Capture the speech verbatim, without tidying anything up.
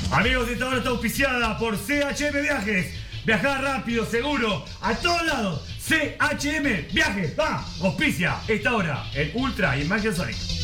Amigos, esta hora está auspiciada por C H M Viajes. Viajar rápido, seguro, a todos lados. C H M Viajes, va, auspicia esta hora en Ultra y en Magia Sonic.